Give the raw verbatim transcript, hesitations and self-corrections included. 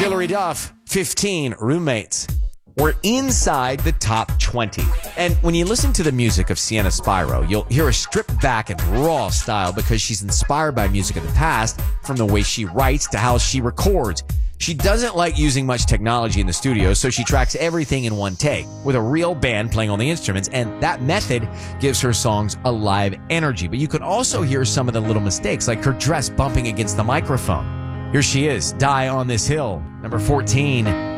Hilary Duff, fifteen roommates. We're inside the top twenty. And when you listen to the music of Sienna Spiro, you'll hear a stripped back and raw style because she's inspired by music of the past, from the way she writes to how she records. She doesn't like using much technology in the studio, so she tracks everything in one take with a real band playing on the instruments, and that method gives her songs a live energy. But you can also hear some of the little mistakes, like her dress bumping against the microphone. Here she is, Die on This Hill, number fourteen.